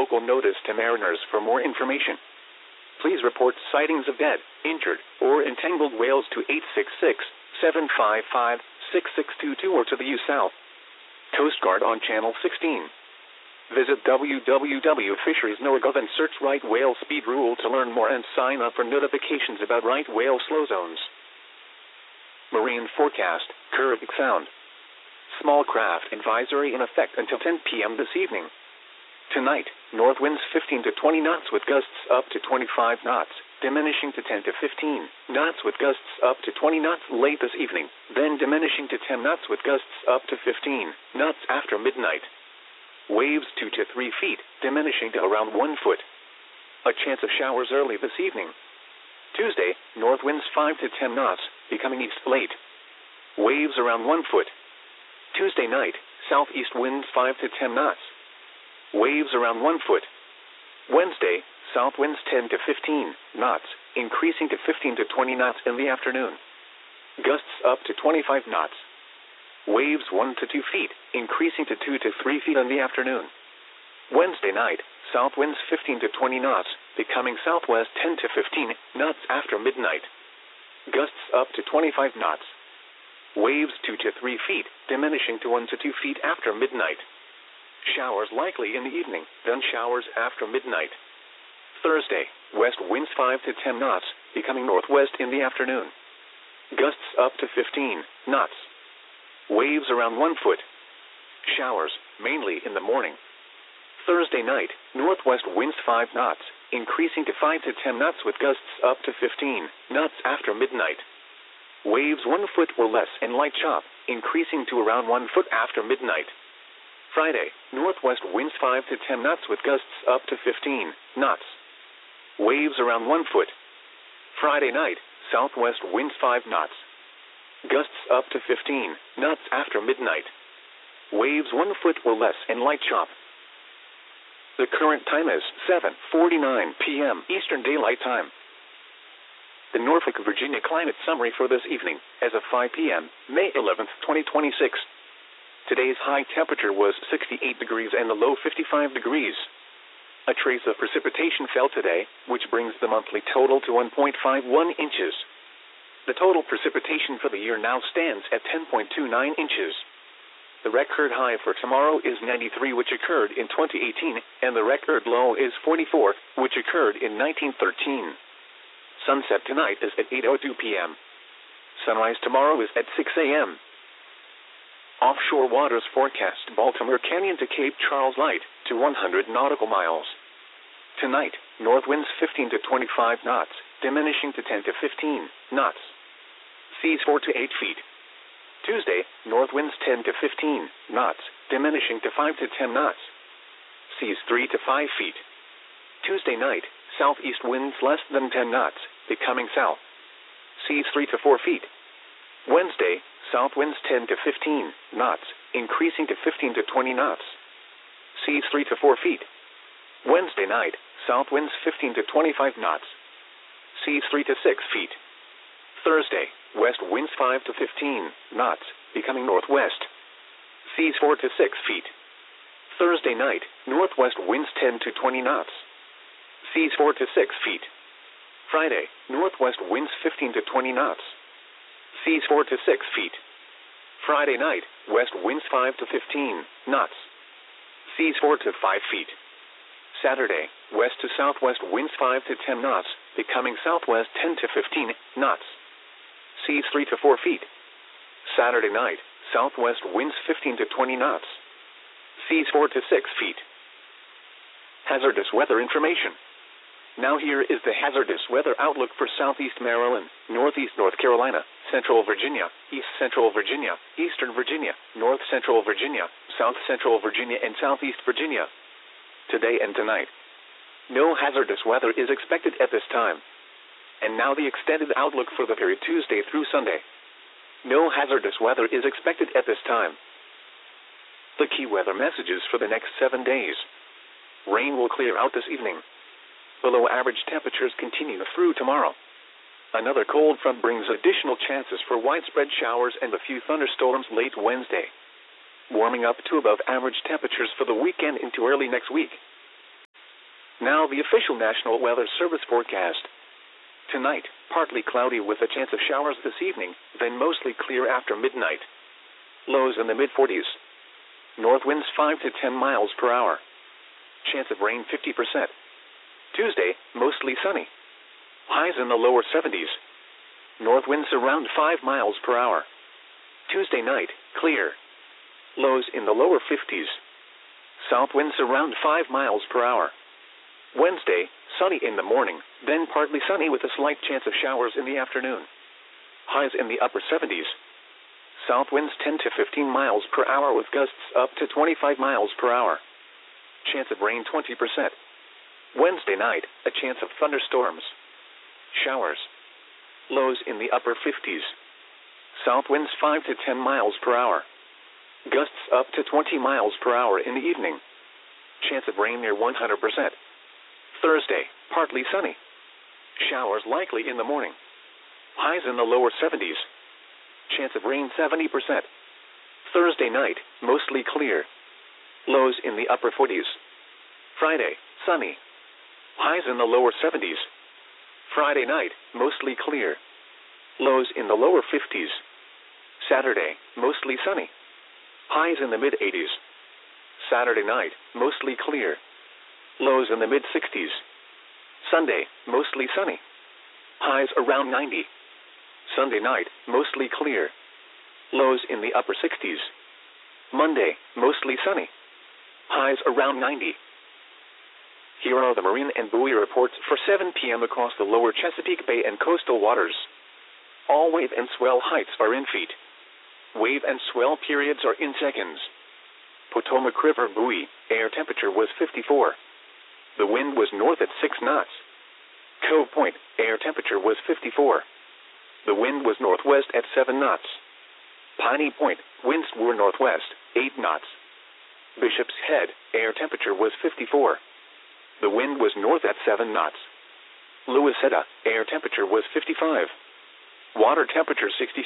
local notice to mariners for more information. Please report sightings of dead, injured, or entangled whales to 866-755-6622 or to the U South Coast Guard on Channel 16. Visit www.fisheries.gov and search right whale speed rule to learn more and sign up for notifications about right whale slow zones. Marine forecast, Keurig Sound. Small craft advisory in effect until 10 p.m. this evening. Tonight, north winds 15 to 20 knots with gusts up to 25 knots, diminishing to 10 to 15 knots with gusts up to 20 knots late this evening, then diminishing to 10 knots with gusts up to 15 knots after midnight. Waves 2 to 3 feet, diminishing to around 1 foot. A chance of showers early this evening. Tuesday, north winds 5 to 10 knots, becoming east late. Waves around 1 foot. Tuesday night, southeast winds 5 to 10 knots. Waves around 1 foot. Wednesday, south winds 10 to 15 knots, increasing to 15 to 20 knots in the afternoon. Gusts up to 25 knots. Waves 1 to 2 feet, increasing to 2 to 3 feet in the afternoon. Wednesday night, south winds 15 to 20 knots, becoming southwest 10 to 15 knots after midnight. Gusts up to 25 knots. Waves 2 to 3 feet, diminishing to 1 to 2 feet after midnight. Showers likely in the evening, then showers after midnight. Thursday, west winds 5 to 10 knots, becoming northwest in the afternoon. Gusts up to 15 knots. Waves around 1 foot. Showers, mainly in the morning. Thursday night, northwest winds 5 knots, increasing to 5 to 10 knots with gusts up to 15 knots after midnight. Waves 1 foot or less and light chop, increasing to around 1 foot after midnight. Friday, northwest winds 5 to 10 knots with gusts up to 15 knots. Waves around 1 foot. Friday night, southwest winds 5 knots. Gusts up to 15 knots after midnight. Waves 1 foot or less and light chop. The current time is 7:49 p.m. Eastern Daylight Time. The Norfolk, Virginia climate summary for this evening, as of 5 p.m., May 11th, 2026. Today's high temperature was 68 degrees and the low 55 degrees. A trace of precipitation fell today, which brings the monthly total to 1.51 inches. The total precipitation for the year now stands at 10.29 inches. The record high for tomorrow is 93, which occurred in 2018, and the record low is 44, which occurred in 1913. Sunset tonight is at 8:02 p.m. Sunrise tomorrow is at 6 a.m. Offshore waters forecast Baltimore Canyon to Cape Charles light to 100 nautical miles. Tonight, north winds 15 to 25 knots, diminishing to 10 to 15 knots. Seas 4 to 8 feet. Tuesday, north winds 10 to 15 knots, diminishing to 5 to 10 knots. Seas 3 to 5 feet. Tuesday night, southeast winds less than 10 knots, becoming south. Seas 3 to 4 feet. Wednesday, south winds 10 to 15 knots, increasing to 15 to 20 knots. Seas 3 to 4 feet. Wednesday night, south winds 15 to 25 knots. Seas 3 to 6 feet. Thursday, west winds 5 to 15 knots, becoming northwest. Seas 4 to 6 feet. Thursday night, northwest winds 10 to 20 knots. Seas 4 to 6 feet. Friday, northwest winds 15 to 20 knots. Seas 4 to 6 feet. Friday night, west winds 5 to 15 knots. Seas 4 to 5 feet. Saturday, west to southwest winds 5 to 10 knots, becoming southwest 10 to 15 knots. Seas 3 to 4 feet. Saturday night, southwest winds 15 to 20 knots. Seas 4 to 6 feet. Hazardous weather information. Now here is the hazardous weather outlook for southeast Maryland, northeast North Carolina, central Virginia, east central Virginia, eastern Virginia, north central Virginia, south central Virginia, and southeast Virginia. Today and tonight. No hazardous weather is expected at this time. And now the extended outlook for the period Tuesday through Sunday. No hazardous weather is expected at this time. The key weather messages for the next 7 days. Rain will clear out this evening. Below average temperatures continue through tomorrow. Another cold front brings additional chances for widespread showers and a few thunderstorms late Wednesday. Warming up to above average temperatures for the weekend into early next week. Now the official National Weather Service forecast. Tonight, partly cloudy with a chance of showers this evening, then mostly clear after midnight. Lows in the mid-40s. North winds 5 to 10 miles per hour. Chance of rain 50%. Tuesday, mostly sunny. Highs in the lower 70s. North winds around 5 miles per hour. Tuesday night, clear. Lows in the lower 50s. South winds around 5 miles per hour. Wednesday, sunny in the morning, then partly sunny with a slight chance of showers in the afternoon. Highs in the upper 70s. South winds 10 to 15 miles per hour with gusts up to 25 miles per hour. Chance of rain 20%. Wednesday night, a chance of thunderstorms. Showers. Lows in the upper 50s. South winds 5 to 10 miles per hour. Gusts up to 20 miles per hour in the evening. Chance of rain near 100%. Thursday, partly sunny. Showers likely in the morning. Highs in the lower 70s. Chance of rain 70%. Thursday night, mostly clear. Lows in the upper 40s. Friday, sunny. Highs in the lower 70s. Friday night, mostly clear. Lows in the lower 50s. Saturday, mostly sunny. Highs in the mid-80s. Saturday night, mostly clear. Lows in the mid-60s. Sunday, mostly sunny. Highs around 90. Sunday night, mostly clear. Lows in the upper 60s. Monday, mostly sunny. Highs around 90. Here are the marine and buoy reports for 7 p.m. across the lower Chesapeake Bay and coastal waters. All wave and swell heights are in feet. Wave and swell periods are in seconds. Potomac River buoy, air temperature was 54. The wind was north at 6 knots. Cove Point, air temperature was 54. The wind was northwest at 7 knots. Piney Point, winds were northwest, 8 knots. Bishop's Head, air temperature was 54. The wind was north at 7 knots. Louisetta, air temperature was 55. Water temperature 66.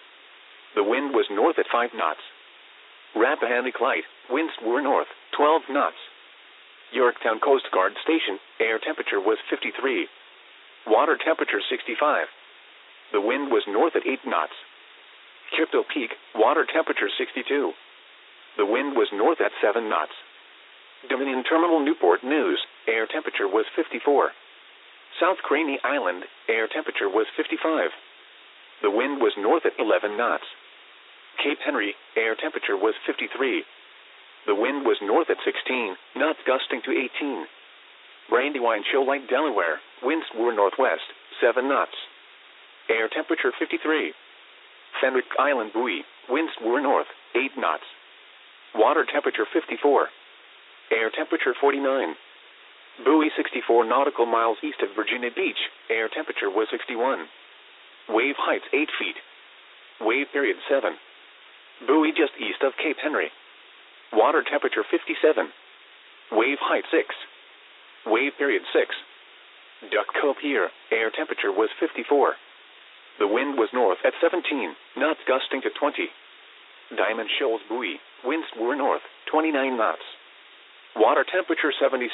The wind was north at 5 knots. Rappahannock Light, winds were north, 12 knots. Yorktown Coast Guard Station, air temperature was 53. Water temperature 65. The wind was north at 8 knots. Crypto Peak, water temperature 62. The wind was north at 7 knots. Dominion Terminal Newport News, air temperature was 54. South Craney Island, air temperature was 55. The wind was north at 11 knots. Cape Henry, air temperature was 53. The wind was north at 16 knots, gusting to 18. Brandywine Shoal Lake, Delaware, winds were northwest, 7 knots. Air temperature 53. Fenwick Island buoy, winds were north, 8 knots. Water temperature 54. Air temperature 49. Buoy 64 nautical miles east of Virginia Beach, air temperature was 61. Wave heights 8 feet. Wave period 7. Buoy just east of Cape Henry. Water temperature 57. Wave height 6. Wave period 6. Duck Cove Pier, air temperature was 54. The wind was north at 17 knots, gusting to 20. Diamond Shoals buoy, winds were north, 29 knots. Water temperature 76.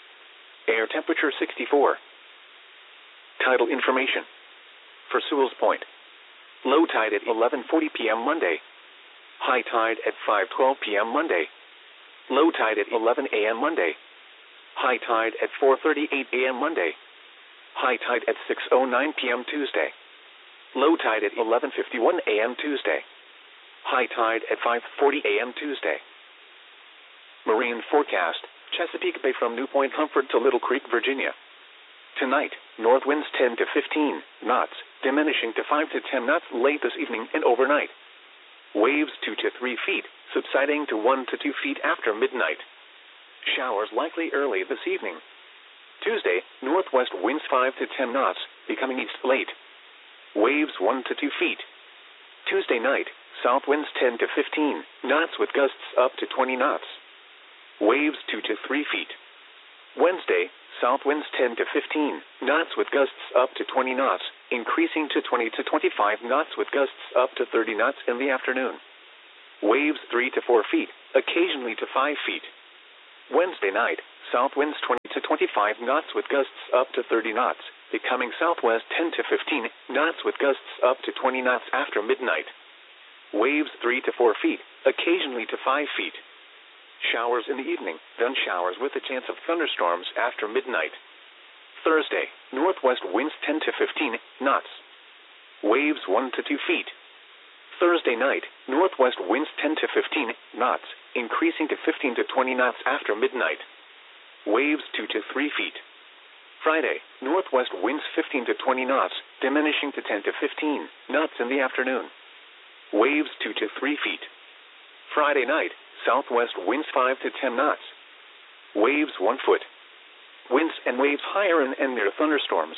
Air temperature 64. Tidal information. For Sewell's Point. Low tide at 11:40 p.m. Monday. High tide at 5:12 p.m. Monday. Low tide at 11 a.m. Monday. High tide at 4:38 a.m. Monday. High tide at 6:09 p.m. Tuesday. Low tide at 11:51 a.m. Tuesday. High tide at 5:40 a.m. Tuesday. Marine forecast, Chesapeake Bay from New Point Comfort to Little Creek, Virginia. Tonight, north winds 10 to 15 knots, diminishing to 5 to 10 knots late this evening and overnight. Waves 2 to 3 feet, subsiding to 1 to 2 feet after midnight. Showers likely early this evening. Tuesday, northwest winds 5 to 10 knots, becoming east late. Waves 1 to 2 feet. Tuesday night, south winds 10 to 15 knots with gusts up to 20 knots. Waves 2 to 3 feet. Wednesday, south winds 10 to 15 knots with gusts up to 20 knots, increasing to 20 to 25 knots with gusts up to 30 knots in the afternoon. Waves 3 to 4 feet, occasionally to 5 feet. Wednesday night, south winds 20 to 25 knots with gusts up to 30 knots, becoming southwest 10 to 15 knots with gusts up to 20 knots after midnight. Waves 3 to 4 feet, occasionally to 5 feet. Showers in the evening, then showers with a chance of thunderstorms after midnight. Thursday, northwest winds 10 to 15 knots. Waves 1 to 2 feet. Thursday night, northwest winds 10 to 15 knots, increasing to 15 to 20 knots after midnight. Waves 2 to 3 feet. Friday, northwest winds 15 to 20 knots, diminishing to 10 to 15 knots in the afternoon. Waves 2 to 3 feet. Friday night, southwest winds 5 to 10 knots. Waves 1 foot. Winds and waves higher and near thunderstorms.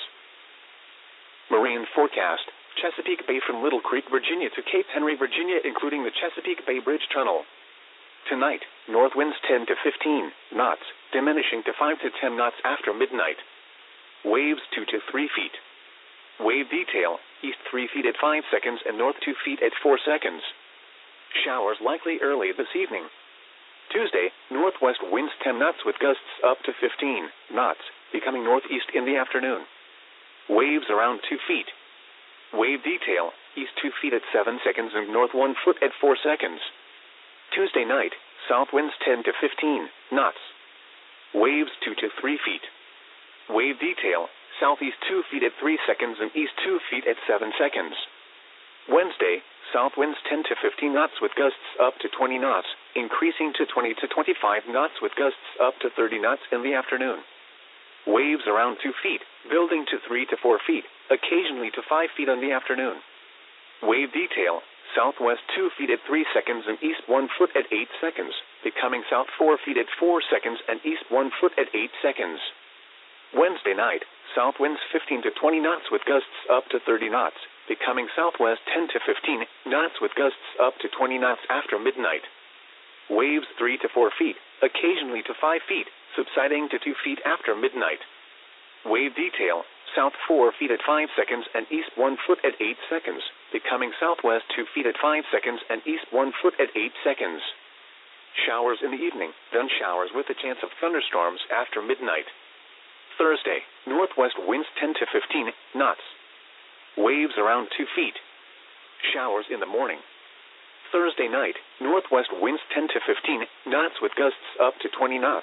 Marine forecast: Chesapeake Bay from Little Creek, Virginia to Cape Henry, Virginia, including the Chesapeake Bay Bridge Tunnel. Tonight, north winds 10 to 15 knots, diminishing to 5 to 10 knots after midnight. Waves 2 to 3 feet. Wave detail: east 3 feet at 5 seconds and north 2 feet at 4 seconds. Showers likely early this evening. Tuesday, northwest winds 10 knots with gusts up to 15 knots, becoming northeast in the afternoon. Waves around 2 feet. Wave detail: east 2 feet at 7 seconds and north 1 foot at 4 seconds. Tuesday night, south winds 10 to 15 knots. Waves 2 to 3 feet. Wave detail: southeast 2 feet at 3 seconds and east 2 feet at 7 seconds. Wednesday, south winds 10 to 15 knots with gusts up to 20 knots, increasing to 20 to 25 knots with gusts up to 30 knots in the afternoon. Waves around 2 feet, building to 3 to 4 feet, occasionally to 5 feet in the afternoon. Wave detail: southwest 2 feet at 3 seconds and east 1 foot at 8 seconds, becoming south 4 feet at 4 seconds and east 1 foot at 8 seconds. Wednesday night, south winds 15 to 20 knots with gusts up to 30 knots, becoming southwest 10 to 15 knots with gusts up to 20 knots after midnight. Waves 3 to 4 feet, occasionally to 5 feet, subsiding to 2 feet after midnight. Wave detail: south 4 feet at 5 seconds and east 1 foot at 8 seconds, becoming southwest 2 feet at 5 seconds and east 1 foot at 8 seconds. Showers in the evening, then showers with a chance of thunderstorms after midnight. Thursday, northwest winds 10 to 15 knots. Waves around 2 feet. Showers in the morning. Thursday night, northwest winds 10 to 15 knots with gusts up to 20 knots.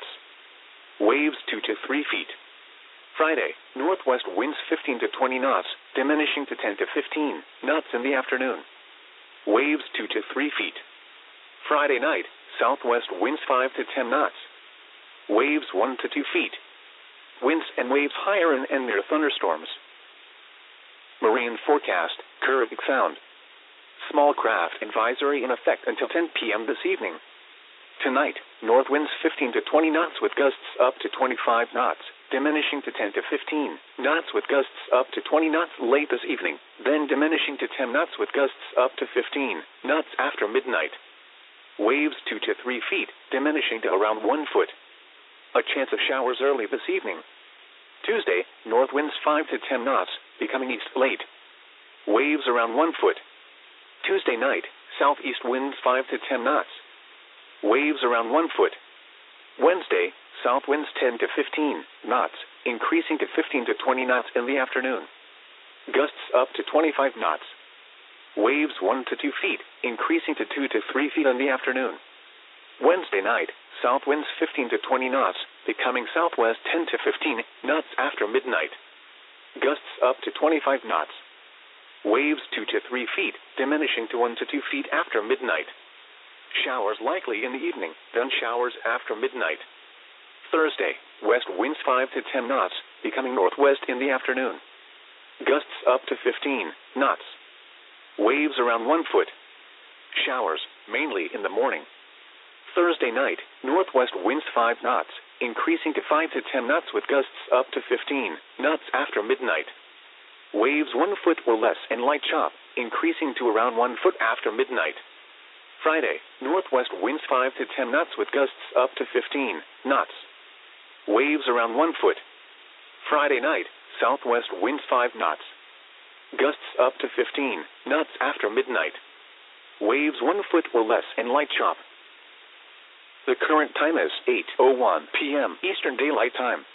Waves 2 to 3 feet. Friday, northwest winds 15 to 20 knots, diminishing to 10 to 15 knots in the afternoon. Waves 2 to 3 feet. Friday night, southwest winds 5 to 10 knots. Waves 1 to 2 feet. Winds and waves higher and near thunderstorms. Marine forecast: Caribbean Sound. Small craft advisory in effect until 10 p.m. this evening. Tonight, north winds 15 to 20 knots with gusts up to 25 knots, diminishing to 10 to 15 knots with gusts up to 20 knots late this evening, then diminishing to 10 knots with gusts up to 15 knots after midnight. Waves 2 to 3 feet, diminishing to around 1 foot. A chance of showers early this evening. Tuesday, north winds 5 to 10 knots, becoming east late. Waves around 1 foot. Tuesday night, southeast winds 5 to 10 knots. Waves around 1 foot. Wednesday, south winds 10 to 15 knots, increasing to 15 to 20 knots in the afternoon. Gusts up to 25 knots. Waves 1 to 2 feet, increasing to 2 to 3 feet in the afternoon. Wednesday night, south winds 15 to 20 knots, becoming southwest 10 to 15 knots after midnight. Gusts up to 25 knots. Waves 2 to 3 feet, diminishing to 1 to 2 feet after midnight. Showers likely in the evening, then showers after midnight. Thursday, west winds 5 to 10 knots, becoming northwest in the afternoon. Gusts up to 15 knots. Waves around 1 foot. Showers, mainly in the morning. Thursday night, northwest winds 5 knots, increasing to 5 to 10 knots with gusts up to 15 knots after midnight. Waves 1 foot or less and light chop, increasing to around 1 foot after midnight. Friday, northwest winds 5 to 10 knots with gusts up to 15 knots. Waves around 1 foot. Friday night, southwest winds 5 knots. Gusts up to 15 knots after midnight. Waves 1 foot or less and light chop. The current time is 8:01 p.m. Eastern Daylight Time.